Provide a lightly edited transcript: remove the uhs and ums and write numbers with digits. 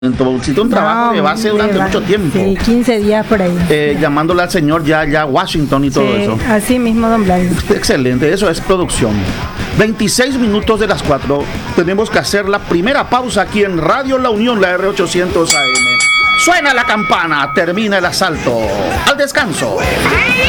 Un trabajo que va a ser durante mucho tiempo. Sí, 15 días por ahí. Llamándole al señor ya Washington y todo eso. Así mismo, don Blas. Excelente, eso es producción. 26 minutos de las 4. Tenemos que hacer la primera pausa aquí en Radio La Unión, la R800 AM. Suena la campana, termina el asalto. Al descanso.